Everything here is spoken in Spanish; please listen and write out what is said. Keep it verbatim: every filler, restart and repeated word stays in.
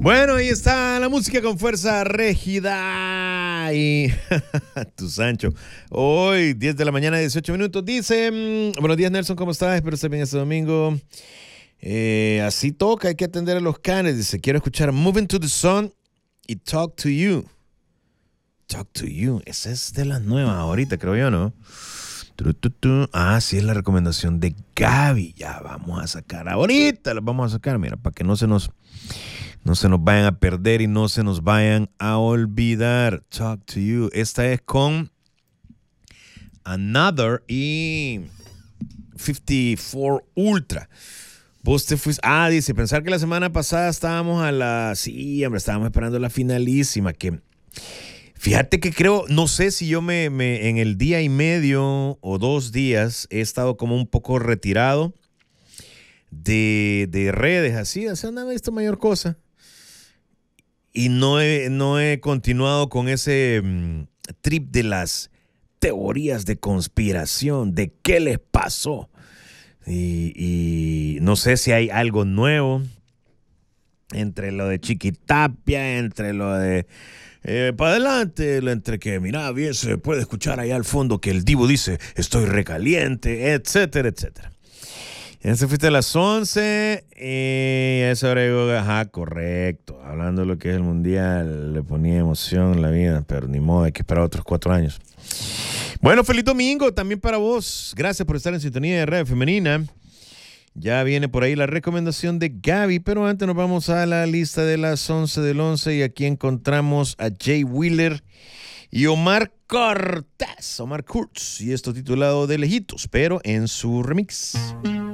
Bueno, ahí está la música con fuerza rígida y tu Sancho. Hoy, diez de la mañana, dieciocho minutos. Dice, mm, buenos días Nelson, ¿cómo estás? Espero estés bien este domingo. Eh, así toca, hay que atender a los canes. Dice, quiero escuchar Moving to the Sun y Talk to You. Talk to You, esa es de las nuevas ahorita, creo yo, ¿no? Ah, sí, es la recomendación de Gaby. Ya vamos a sacar, ahorita las vamos a sacar, mira, para que no se nos... No se nos vayan a perder y no se nos vayan a olvidar. Talk to You. Esta es con Another y cincuenta y cuatro Ultra. Vos te fuiste. Ah, dice, pensar que la semana pasada estábamos a la... Sí, hombre, estábamos esperando la finalísima. Que fíjate que creo, no sé si yo me, me en el día y medio o dos días he estado como un poco retirado de, de redes, así, o sea, no he visto mayor cosa. Y no he, no he continuado con ese um, trip de las teorías de conspiración, de qué les pasó. Y, y no sé si hay algo nuevo entre lo de Chiquitapia, entre lo de... Eh, para adelante, lo entre que, mira, bien, se puede escuchar allá al fondo que el Divo dice, estoy recaliente, etcétera, etcétera. Ya se fuiste a las once y a esa hora llegó, ajá, correcto. Hablando de lo que es el mundial, le ponía emoción en la vida, pero ni modo, hay que esperar otros cuatro años. Bueno, feliz domingo también para vos. Gracias por estar en sintonía de Radio Femenina. Ya viene por ahí la recomendación de Gaby, pero antes nos vamos a la lista de las once del once y aquí encontramos a Jay Wheeler y Omar Cortés, Omar Kurtz, y esto titulado De Lejitos, pero en su remix.